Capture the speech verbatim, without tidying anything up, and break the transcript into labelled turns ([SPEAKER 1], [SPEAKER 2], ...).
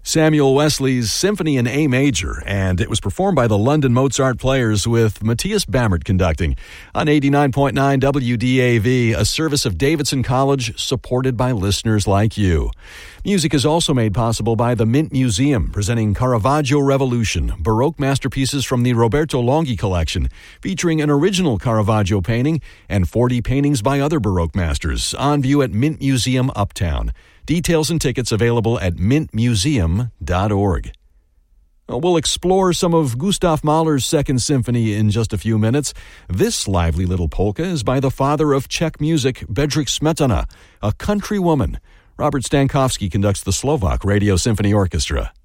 [SPEAKER 1] Samuel Wesley's Symphony in A Major, and it was performed by the London Mozart Players with Matthias Bammert conducting on eighty-nine point nine W D A V, a service of Davidson College supported by listeners like you. Music is also made possible by the Mint Museum, presenting Caravaggio Revolution, Baroque masterpieces from the Roberto Longhi collection, featuring an original Caravaggio painting and forty paintings by other Baroque masters, on view at Mint Museum Uptown. Details and tickets available at mint museum dot org. We'll explore some of Gustav Mahler's Second Symphony in just a few minutes. This lively little polka is by the father of Czech music, Bedřich Smetana, a country woman. Robert Stankowski conducts the Slovak Radio Symphony Orchestra.